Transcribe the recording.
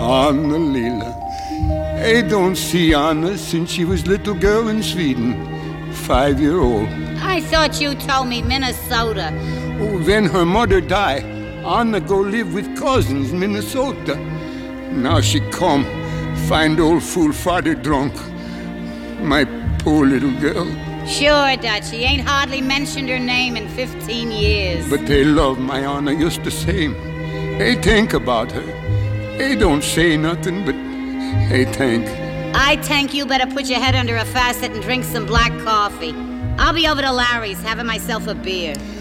Anna Lila. I don't see Anna since she was little girl in Sweden, 5-year-old. I thought you told me Minnesota. Oh, when her mother died, Anna go live with cousins in Minnesota. Now she come, find old fool father drunk. My poor little girl. Sure, Dutch. She ain't hardly mentioned her name in 15 years. But they love my Anna just the same. They think about her. They don't say nothing, but they think. I think you better put your head under a faucet and drink some black coffee. I'll be over to Larry's having myself a beer.